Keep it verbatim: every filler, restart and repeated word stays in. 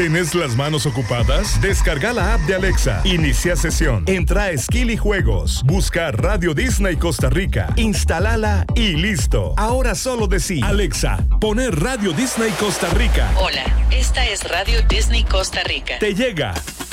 ¿Tienes las manos ocupadas? Descarga la app de Alexa. Inicia sesión. Entra a Skill y Juegos. Busca Radio Disney Costa Rica. Instálala y listo. Ahora solo decí, Alexa, poner Radio Disney Costa Rica. Hola, esta es Radio Disney Costa Rica. Te llega.